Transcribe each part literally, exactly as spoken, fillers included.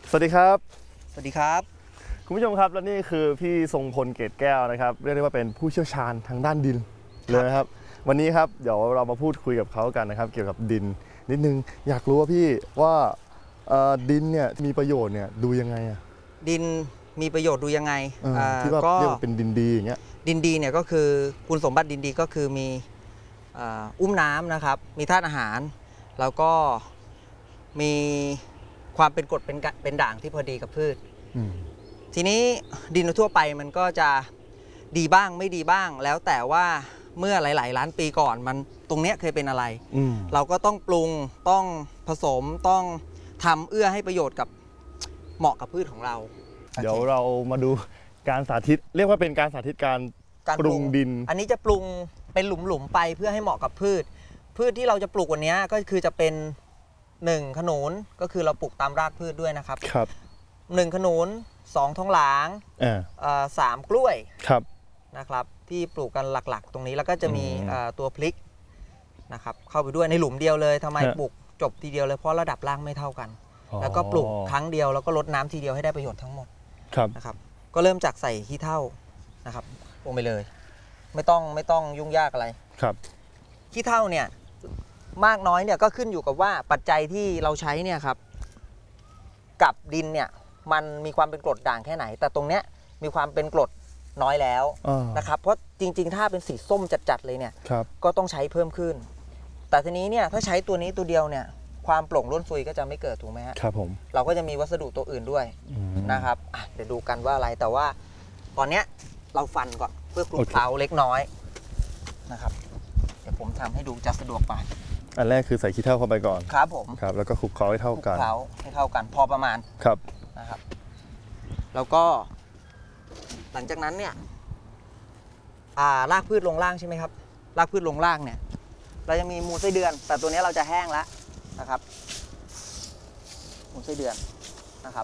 สวัสดีครับสวัสดีครับคุณผู้ชมครับและนี่คือพี่ทรงพลเกตแก้วนะครับเรียกได้ว่าเป็นผู้เชี่ยวชาญทางด้านดินเลยนะครับวันนี้ครับเดี๋ยวเรามาพูดคุยกับเขากันนะครับเกี่ยวกับดินนิดนึงอยากรู้ว่าพี่ว่าดินเนี่ยมีประโยชน์เนี่ยดูยังไงอะดินมีประโยชน์ดูยังไงที่ว่าเรียกว่าเป็นดินดีอย่างเงี้ยดินดีเนี่ยก็คือคุณสมบัติดินดีก็คือมีอุ้มน้ำนะครับมีธาตุอาหารแล้วก็มีความเป็นกรดเป็นเป็นด่างที่พอดีกับพืชทีนี้ดินทั่วไปมันก็จะดีบ้างไม่ดีบ้างแล้วแต่ว่าเมื่อหลายๆล้านปีก่อนมันตรงเนี้ยเคยเป็นอะไรเราก็ต้องปรุงต้องผสมต้องทำเอื้อให้ประโยชน์กับเหมาะกับพืชของเราเดี๋ยวเรามาดูการสาธิตเรียกว่าเป็นการสาธิตการปรุงดินอันนี้จะปรุงเป็นหลุมๆไปเพื่อให้เหมาะกับพืชพืชที่เราจะปลูกวันนี้ก็คือจะเป็นหนึ่งขนุนก็คือเราปลูกตามรากพืชด้วยนะครับครับหนึ่งขนุนสองทองหลางสามกล้วยครับนะครับที่ปลูกกันหลักๆตรงนี้แล้วก็จะมีตัวพริกนะครับเข้าไปด้วยในหลุมเดียวเลยทำไมปลูกจบทีเดียวเลยเพราะระดับรากไม่เท่ากันแล้วก็ปลูกครั้งเดียวแล้วก็รดน้ำทีเดียวให้ได้ประโยชน์ทั้งหมดนะครับก็เริ่มจากใส่ขี้เถ้านะครับลงไปเลยไม่ต้องไม่ต้องยุ่งยากอะไรครับขี้เถ้าเนี่ยมากน้อยเนี่ยก็ขึ้นอยู่กับว่าปัจจัยที่เราใช้เนี่ยครับกับดินเนี่ยมันมีความเป็นกรดด่างแค่ไหนแต่ตรงเนี้ยมีความเป็นกรดน้อยแล้วนะครับเพราะจริงๆถ้าเป็นสีส้มจัดๆเลยเนี่ยก็ต้องใช้เพิ่มขึ้นแต่ทีนี้เนี่ยถ้าใช้ตัวนี้ตัวเดียวเนี่ยความโปร่งร่วนซุยก็จะไม่เกิดถูกไหมฮะครับผมเราก็จะมีวัสดุตัวอื่นด้วยนะครับเดี๋ยวดูกันว่าอะไรแต่ว่าตอนเนี้ยเราฟันก่อนเพื่อคลุกเคล้าเล็กน้อยนะครับเดี๋ยวผมทำให้ดูจะสะดวกกว่าอันแรกคือใส่ขี้เถ้าเข้าไปก่อนครับผมครับแล้วก็คลุกเคล้าให้เท่ากันคลุกเคล้าให้เท่ากันพอประมาณครับนะครับแล้วก็หลังจากนั้นเนี่ยรากพืชลงล่างใช่ไหมครับรากพืชลงล่างเนี่ยเราจะมีมูลไส้เดือนแต่ตัวนี้เราจะแห้งแล้วนะครับมูลไส้เดือนนะครับ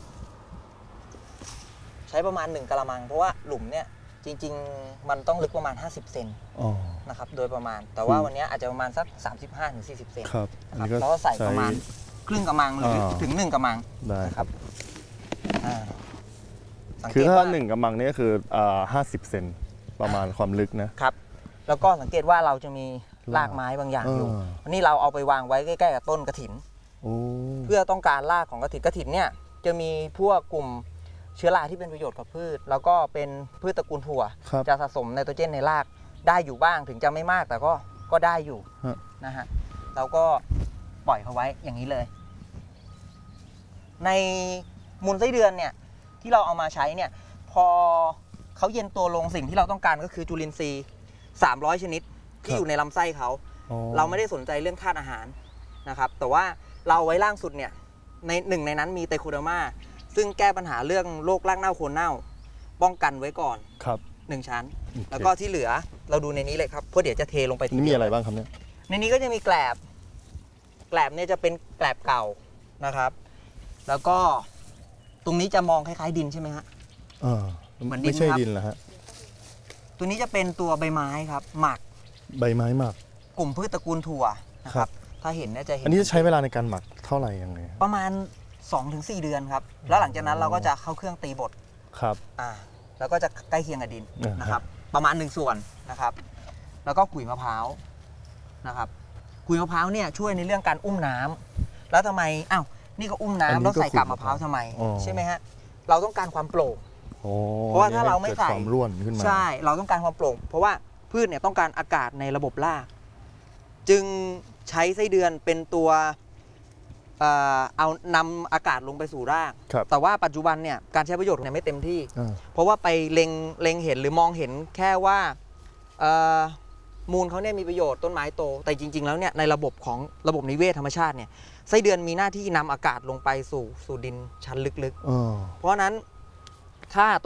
ใช้ประมาณหนึ่งกะละมังเพราะว่าหลุมเนี่ยจริงๆมันต้องลึกประมาณห้าสิบเซนนะครับโดยประมาณแต่ว่าวันนี้อาจจะประมาณสักสามสิบห้าถึงสี่สิบเซนครับเราก็ใส่ประมาณครึ่งกะมังหรือถึงหนึ่งกะมังได้ครับคือถ้าหนึ่งกะมังนี่ก็คือห้าสิบเซนประมาณความลึกนะครับแล้วก็สังเกตว่าเราจะมีรากไม้บางอย่างอยู่วันนี้เราเอาไปวางไว้ใกล้ๆกับต้นกระถินเพื่อต้องการรากของกระถินกระถินเนี่ยจะมีพวกกลุ่มเชื้อราที่เป็นประโยชน์กับพืชแล้วก็เป็นพืชตระกูลถั่วจะสะสมไนโตรเจนในรากได้อยู่บ้างถึงจะไม่มากแต่ก็ก็ได้อยู่นะฮะเราก็ปล่อยเขาไว้อย่างนี้เลยในมูลไส้เดือนเนี่ยที่เราเอามาใช้เนี่ยพอเขาเย็นตัวลงสิ่งที่เราต้องการก็คือจุลินทรีย์สามร้อยชนิดที่อยู่ในลำไส้เขาเราไม่ได้สนใจเรื่องธาตุอาหารนะครับแต่ว่าเราไว้ล่างสุดเนี่ยในหนึ่งในนั้นมีไตโคเดอร์มาซึ่งแก้ปัญหาเรื่องโรครากเน่าโคนเน่าป้องกันไว้ก่อนครับหนึ่งชั้นแล้วก็ที่เหลือเราดูในนี้เลยครับเพราะเดี๋ยวจะเทลงไปนี่มีอะไรบ้างครับเนี่ยในนี้ก็จะมีแกลบแกลบเนี่ยจะเป็นแกลบเก่านะครับแล้วก็ตรงนี้จะมองคล้ายๆดินใช่ไหมฮะเหมือนดินไม่ใช่ดินเหรอฮะตัวนี้จะเป็นตัวใบไม้ครับหมักใบไม้หมักกลุ่มพืชตระกูลถั่วนะครับถ้าเห็นน่าจะเห็นอันนี้จะใช้เวลาในการหมักเท่าไหร่ยังไงประมาณ สองถึงสี่ เดือนครับแล้วหลังจากนั้นเราก็จะเข้าเครื่องตีบดครับอ่าแล้วก็จะใกล้เคียงกับดินนะครับประมาณหนึ่งส่วนนะครับแล้วก็ขุยมะพร้าวนะครับขุยมะพร้าวเนี่ยช่วยในเรื่องการอุ้มน้ำแล้วทำไมอ้าวนี่ก็อุ้มน้ำแล้วใส่กาบมะพร้าวทำไมใช่ไหมฮะเราต้องการความโปร่งเพราะว่าถ้าเราไม่ใส่ความร่วนขึ้นมาใช่เราต้องการความโปร่งเพราะว่าพืชเนี่ยต้องการอากาศในระบบรากจึงใช้ไส้เดือนเป็นตัวเอานำอากาศลงไปสู่รากแต่ว่าปัจจุบันเนี่ยการใช้ประโยชน์เนี่ยไม่เต็มที่เพราะว่าไปเล็งเล็งเห็นหรือมองเห็นแค่ว่ามูลเขาเนี่ยมีประโยชน์ต้นไม้โตแต่จริงๆแล้วเนี่ยในระบบของระบบนิเวศธรรมชาติเนี่ยไส้เดือนมีหน้าที่นำอากาศลงไปสู่สู่ดินชั้นลึกๆเพราะนั้นถ้า